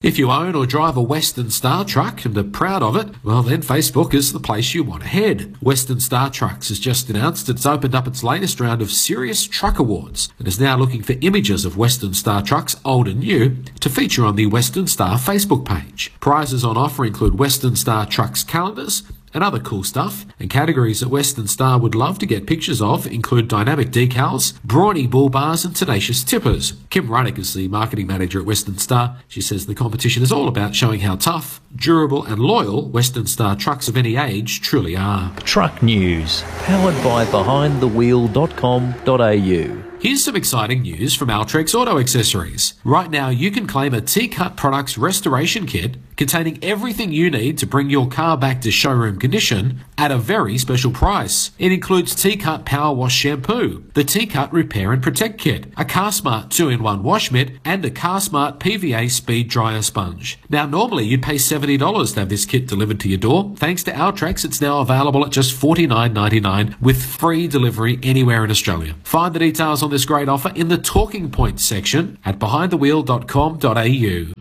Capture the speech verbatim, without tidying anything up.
If you own or drive a Western Star truck and are proud of it, well then Facebook is the place you want to head. Western Star Trucks has just announced it's opened up its latest round of Serious Truck Awards and is now looking for images of Western Star trucks, old and new, to feature on the Western Star Facebook page. Prizes on offer include Western Star Trucks calendars and other cool stuff, and categories that Western Star would love to get pictures of include dynamic decals, brawny bull bars and tenacious tippers. Kim Ruddick is the marketing manager at Western Star. She says the competition is all about showing how tough, durable and loyal Western Star trucks of any age truly are. Truck News, powered by behind the wheel dot com dot a u. Here's some exciting news from Altrex Auto Accessories. Right now you can claim a T-Cut Products restoration kit containing everything you need to bring your car back to showroom condition at a very special price. It includes T-Cut Power Wash Shampoo, the T-Cut Repair and Protect Kit, a CarSmart two in one wash mitt and a CarSmart P V A Speed Dryer Sponge. Now normally you'd pay seventy dollars to have this kit delivered to your door. Thanks to Altrex it's now available at just forty-nine ninety-nine with free delivery anywhere in Australia. Find the details on this great offer in the Talking Points section at behind the wheel dot com dot a u.